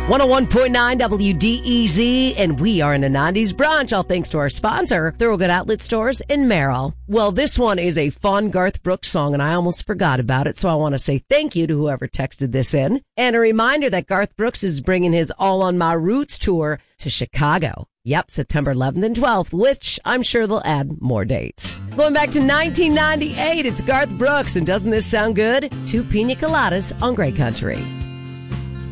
101.9 WDEZ, and we are in the 90s brunch, all thanks to our sponsor, Thorogood Outlet Stores in Merrill. Well, this one is a fun Garth Brooks song, and I almost forgot about it, so I want to say thank you to whoever texted this in. And a reminder that Garth Brooks is bringing his All on My Roots tour to Chicago. Yep, September 11th and 12th, which I'm sure they'll add more dates. Going back to 1998, it's Garth Brooks, and doesn't this sound good? 2 Pina Coladas on Great Country.